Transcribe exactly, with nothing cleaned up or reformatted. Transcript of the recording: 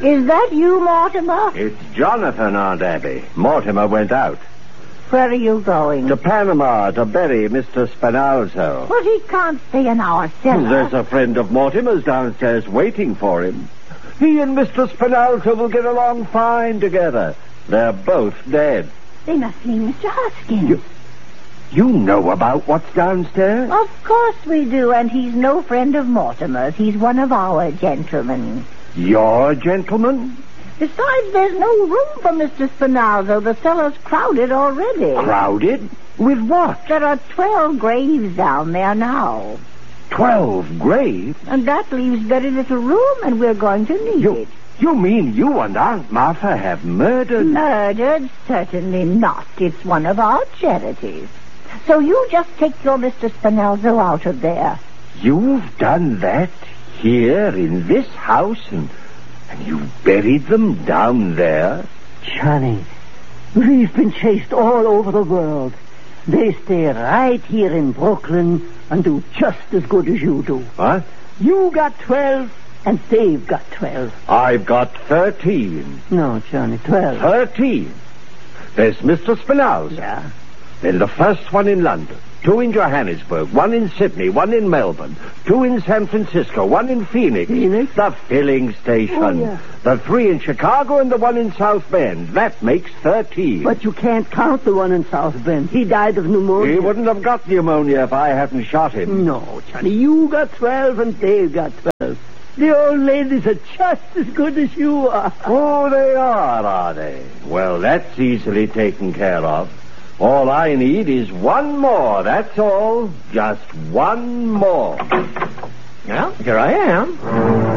Is that you, Mortimer? It's Jonathan, Aunt Abby. Mortimer went out. Where are you going? To Panama to bury Mister Spinalzo. But he can't stay in our cellar. There's a friend of Mortimer's downstairs waiting for him. He and Mister Spinalzo will get along fine together. They're both dead. They must mean Mister Hoskins. You, you know about what's downstairs? Of course we do, and he's no friend of Mortimer's. He's one of our gentlemen. Your gentleman? Besides, there's no room for Mister Spinalzo. The cellar's crowded already. Crowded? With what? There are twelve graves down there now. Twelve graves? And that leaves very little room, and we're going to need You, it. you mean you and Aunt Martha have murdered? Murdered? Certainly not. It's one of our charities. So you just take your Mister Spinalzo out of there. You've done that here in this house, and, and you buried them down there? Johnny, we've been chased all over the world. They stay right here in Brooklyn and do just as good as you do. What? You got twelve, and they've got twelve. I've got thirteen. No, Johnny, twelve. Thirteen? There's Mister Spinalzo. Yeah. Then the first one in London, two in Johannesburg, one in Sydney, one in Melbourne, two in San Francisco, one in Phoenix. Phoenix? The filling station. Oh, yeah. The three in Chicago and the one in South Bend. That makes thirteen. But you can't count the one in South Bend. He died of pneumonia. He wouldn't have got pneumonia if I hadn't shot him. No, Johnny, you got twelve and they've got twelve. The old ladies are just as good as you are. Oh, they are, are they? Well, that's easily taken care of. All I need is one more, that's all. Just one more. Well, here I am.